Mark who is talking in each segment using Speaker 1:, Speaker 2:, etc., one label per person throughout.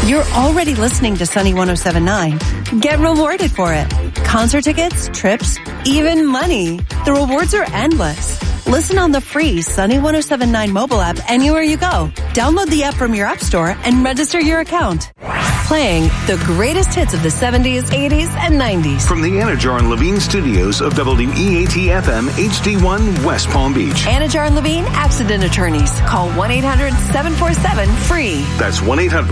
Speaker 1: You're already listening to Sunny 107.9. Get rewarded for it. Concert tickets, trips, even money. The rewards are endless. Listen on the free Sunny 107.9 mobile app anywhere you go. Download the app from your app store and register your account. Playing the greatest hits of the 70s, 80s, and 90s.
Speaker 2: From the Anajar and Levine studios of WEAT-FM HD1 West Palm Beach.
Speaker 1: Anajar and Levine Accident Attorneys. Call 1-800-747-FREE.
Speaker 2: That's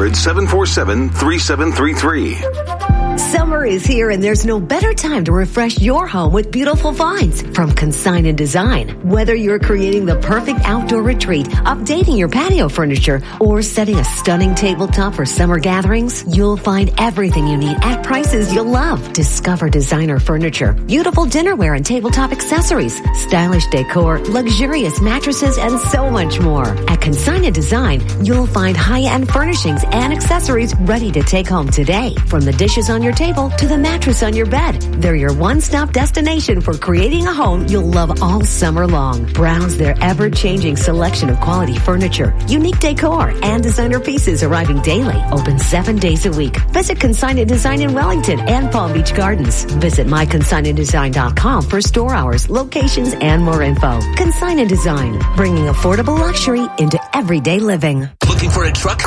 Speaker 2: 1-800-747-3733.
Speaker 3: Summer is here and there's no better time to refresh your home with beautiful finds from Consign & Design. Whether you're creating the perfect outdoor retreat, updating your patio furniture, or setting a stunning tabletop for summer gatherings, you'll find everything you need at prices you'll love. Discover designer furniture, beautiful dinnerware and tabletop accessories, stylish decor, luxurious mattresses, and so much more. At Consign & Design, you'll find high-end furnishings and accessories ready to take home today. From the dishes on your table to the mattress on your bed, they're your one-stop destination for creating a home you'll love all summer long. Browse their ever-changing selection of quality furniture, unique decor, and designer pieces arriving daily. Open 7 days a week. Visit Consign & Design in Wellington and Palm Beach Gardens. Visit myconsignanddesign.com for store hours, locations, and more info. Consign & Design, bringing affordable luxury into everyday living.
Speaker 4: Looking for a truck